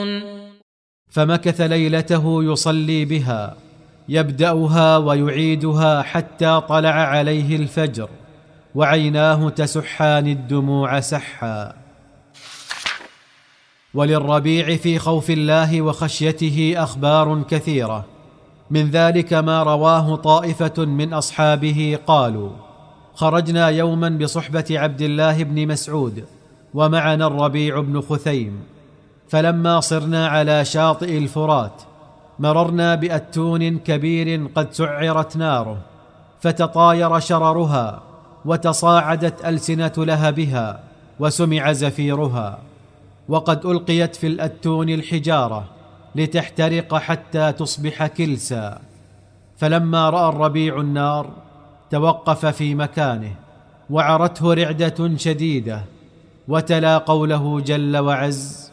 فمكث ليلته يصلي بها، يبدأها ويعيدها حتى طلع عليه الفجر، وعيناه تسحان الدموع سحا. وللربيع في خوف الله وخشيته أخبار كثيرة، من ذلك ما رواه طائفة من أصحابه قالوا: خرجنا يوما بصحبة عبد الله بن مسعود ومعنا الربيع بن خثيم، فلما صرنا على شاطئ الفرات مررنا بأتون كبير قد سعرت ناره، فتطاير شررها وتصاعدت ألسنة لهبها وسمع زفيرها، وقد ألقيت في الأتون الحجارة لتحترق حتى تصبح كلسا. فلما رأى الربيع النار توقف في مكانه وعرته رعدة شديدة، وتلا قوله جل وعز: